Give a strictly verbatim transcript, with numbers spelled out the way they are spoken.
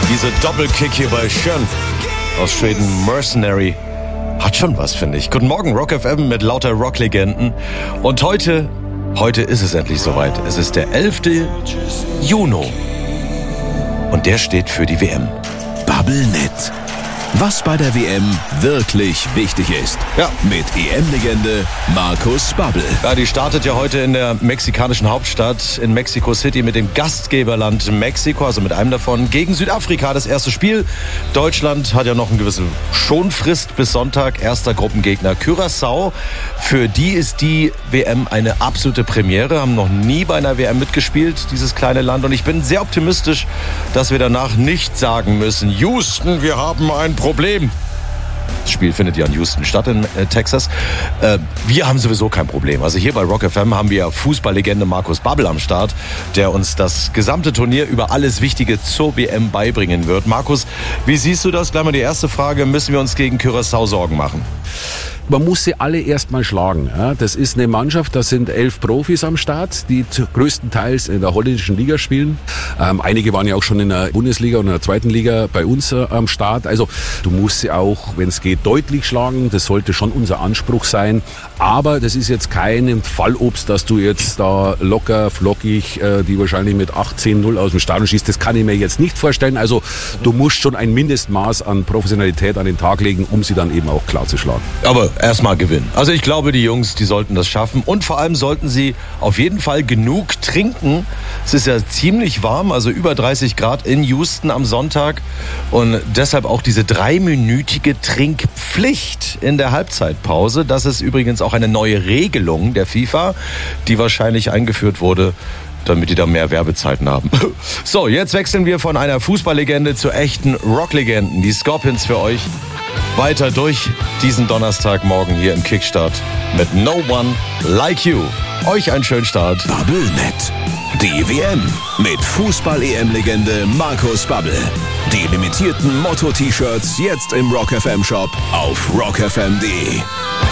Diese Doppelkick hier bei Schön aus Schweden, Mercenary, hat schon was, finde ich. Guten Morgen, Rock F M mit lauter Rocklegenden. Und heute, heute ist es endlich soweit. Es ist der elfte Juni. Und der steht für die W M. Bubblenet. Was bei der W M wirklich wichtig ist. Ja. Mit E M-Legende Markus Babbel. Ja, die startet ja heute in der mexikanischen Hauptstadt in Mexico City mit dem Gastgeberland Mexiko, also mit einem davon, gegen Südafrika. Das erste Spiel. Deutschland hat ja noch eine gewisse Schonfrist bis Sonntag. Erster Gruppengegner Curaçao. Für die ist die W M eine absolute Premiere. Haben noch nie bei einer W M mitgespielt, dieses kleine Land. Und ich bin sehr optimistisch, dass wir danach nicht sagen müssen, Houston, wir haben ein Problem. Das Spiel findet ja in Houston statt, in äh, Texas. Äh, wir haben sowieso kein Problem. Also hier bei Rock F M haben wir Fußballlegende Markus Babbel am Start, der uns das gesamte Turnier über alles Wichtige zur W M beibringen wird. Markus, wie siehst du das? Gleich mal die erste Frage. Müssen wir uns gegen Curaçao Sorgen machen? Man muss sie alle erstmal schlagen. Ja, das ist eine Mannschaft, da sind elf Profis am Start, die größtenteils in der holländischen Liga spielen. Ähm, einige waren ja auch schon in der Bundesliga und in der zweiten Liga bei uns äh, am Start. Also du musst sie auch, wenn es geht, deutlich schlagen. Das sollte schon unser Anspruch sein. Aber das ist jetzt kein Fallobst, dass du jetzt da locker, flockig, äh, die wahrscheinlich mit achtzehn null aus dem Stadion schießt. Das kann ich mir jetzt nicht vorstellen. Also du musst schon ein Mindestmaß an Professionalität an den Tag legen, um sie dann eben auch klar zu schlagen. Aber erstmal gewinnen. Also ich glaube, die Jungs, die sollten das schaffen. Und vor allem sollten sie auf jeden Fall genug trinken. Es ist ja ziemlich warm, also über dreißig Grad in Houston am Sonntag. Und deshalb auch diese dreiminütige Trinkpflicht in der Halbzeitpause. Das ist übrigens auch eine neue Regelung der FIFA, die wahrscheinlich eingeführt wurde, damit die da mehr Werbezeiten haben. So, jetzt wechseln wir von einer Fußballlegende zu echten Rocklegenden. Die Scorpions für euch. Weiter durch diesen Donnerstagmorgen hier im Kickstart mit No One Like You. Euch einen schönen Start. Bubblenet. Die W M mit Fußball-E M-Legende Markus Babbel. Die limitierten Motto-T-Shirts jetzt im Rock F M Shop auf rock f m punkt d e.